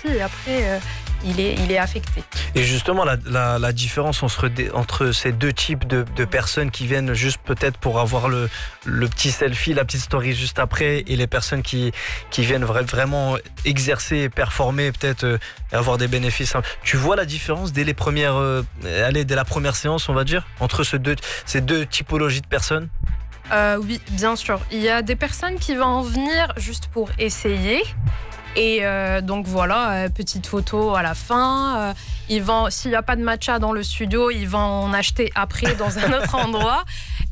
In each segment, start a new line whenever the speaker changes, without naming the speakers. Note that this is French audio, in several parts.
aussi et après il est affecté.
Et justement, la différence entre ces deux types de personnes qui viennent juste peut-être pour avoir le petit selfie, la petite story juste après, et les personnes qui viennent vraiment exercer et performer, peut-être avoir des bénéfices. Tu vois la différence dès la première séance, on va dire, entre ces deux typologies de personnes?
Oui, bien sûr. Il y a des personnes qui vont venir juste pour essayer. Et donc voilà, petite photo à la fin. S'il n'y a pas de matcha dans le studio, ils vont en acheter après dans un autre endroit.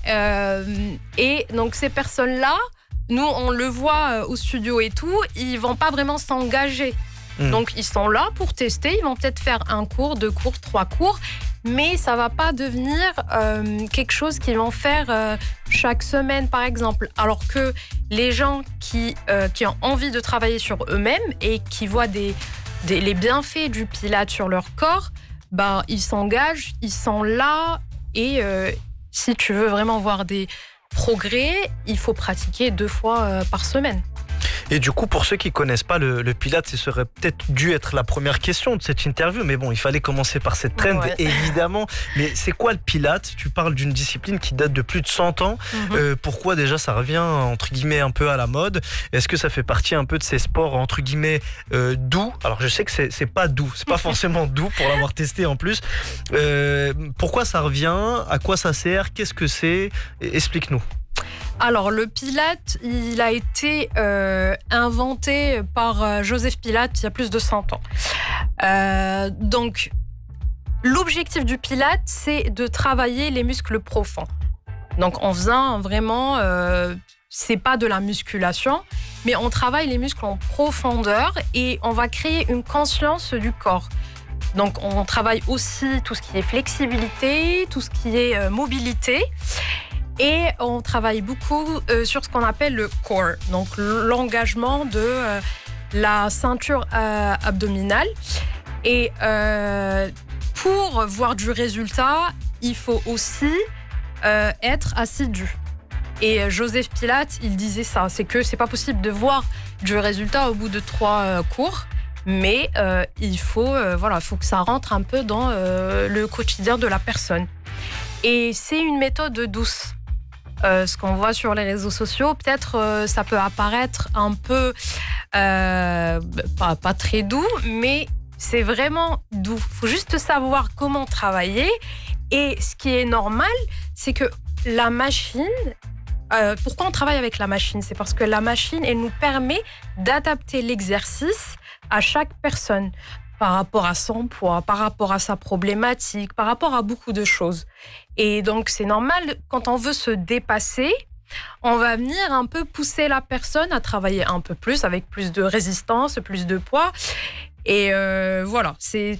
Et donc ces personnes-là, nous on le voit au studio et tout, ils vont pas vraiment s'engager. Donc ils sont là pour tester, ils vont peut-être faire 1 cours, 2 cours, 3 cours, mais ça va pas devenir quelque chose qu'ils vont faire chaque semaine par exemple. Alors que les gens qui ont envie de travailler sur eux-mêmes et qui voient les bienfaits du Pilates sur leur corps, ils s'engagent, ils sont là et si tu veux vraiment voir des progrès, il faut pratiquer 2 fois par semaine.
Et du coup, pour ceux qui ne connaissent pas le Pilates, ce serait peut-être dû être la première question de cette interview. Mais bon, il fallait commencer par cette trend, évidemment. Mais c'est quoi le Pilates? Tu parles d'une discipline qui date de plus de 100 ans. Pourquoi déjà ça revient, entre guillemets, un peu à la mode? Est-ce que ça fait partie un peu de ces sports, entre guillemets, doux? Alors, je sais que c'est pas doux. C'est pas forcément doux pour l'avoir testé en plus. Pourquoi ça revient? À quoi ça sert? Qu'est-ce que c'est? Explique-nous.
Alors, le Pilates, il a été inventé par Joseph Pilates il y a plus de 100 ans. Donc, l'objectif du Pilates, c'est de travailler les muscles profonds. Donc, en faisant vraiment, c'est pas de la musculation, mais on travaille les muscles en profondeur et on va créer une conscience du corps. Donc, on travaille aussi tout ce qui est flexibilité, tout ce qui est mobilité. Et on travaille beaucoup sur ce qu'on appelle le core, donc l'engagement de la ceinture abdominale. Et pour voir du résultat, il faut aussi être assidu. Et Joseph Pilates, il disait ça, c'est que c'est pas possible de voir du résultat au bout de 3 cours, mais il faut que ça rentre un peu dans le quotidien de la personne. Et c'est une méthode douce. Ce qu'on voit sur les réseaux sociaux, peut-être ça peut apparaître un peu pas très doux, mais c'est vraiment doux. Il faut juste savoir comment travailler. Et ce qui est normal, c'est que la machine, pourquoi on travaille avec la machine? C'est parce que la machine, elle nous permet d'adapter l'exercice à chaque personne, par rapport à son poids, par rapport à sa problématique, par rapport à beaucoup de choses. Et donc, c'est normal, quand on veut se dépasser, on va venir un peu pousser la personne à travailler un peu plus, avec plus de résistance, plus de poids. Et voilà, c'est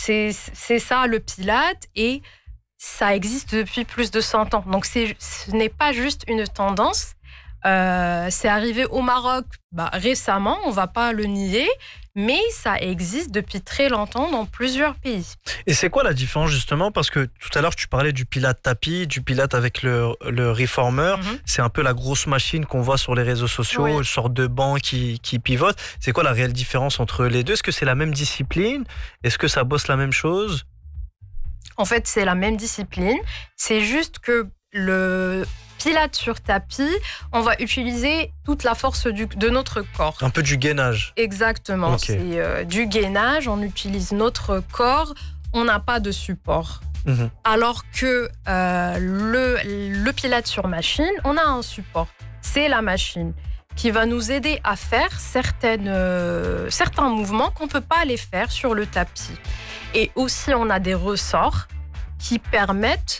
ça le Pilates, et ça existe depuis plus de 100 ans. Donc, ce n'est pas juste une tendance. C'est arrivé au Maroc récemment, on ne va pas le nier, mais ça existe depuis très longtemps dans plusieurs pays.
Et c'est quoi la différence justement? Parce que tout à l'heure tu parlais du Pilates tapis, du Pilates avec le Reformer. C'est un peu la grosse machine qu'on voit sur les réseaux sociaux, une sorte de banc qui pivote. C'est quoi la réelle différence entre les deux? Est-ce que c'est la même discipline? Est-ce que ça bosse la même chose?
En fait, c'est la même discipline. C'est juste que le Pilates sur tapis, on va utiliser toute la force de notre corps.
Un peu du gainage.
Exactement, okay. C'est du gainage, on utilise notre corps, on n'a pas de support. Alors que le Pilates sur machine, on a un support. C'est la machine qui va nous aider à faire certains mouvements qu'on ne peut pas les faire sur le tapis. Et aussi, on a des ressorts qui permettent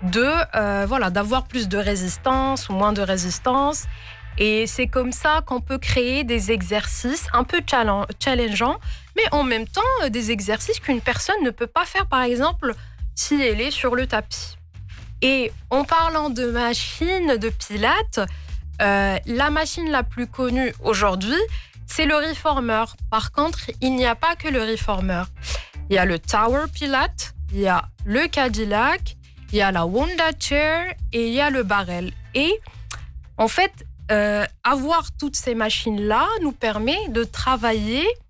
d'avoir plus de résistance ou moins de résistance. Et c'est comme ça qu'on peut créer des exercices un peu challengeants, mais en même temps des exercices qu'une personne ne peut pas faire, par exemple, si elle est sur le tapis. Et en parlant de machine de Pilates, la machine la plus connue aujourd'hui, c'est le Reformer. Par contre, il n'y a pas que le Reformer. Il y a le Tower Pilates, il y a le Cadillac, il y a la Wanda Chair et il y a le Barrel. Et en fait, avoir toutes ces machines-là nous permet de travailler